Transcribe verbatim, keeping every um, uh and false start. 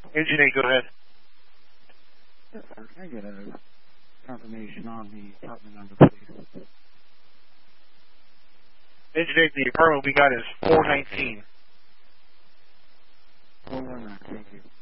Engine eight, go ahead. Yes, sir. Can I get a confirmation on the apartment number, please? Engine eight, the apartment we got is four nineteen. four one nine, thank you.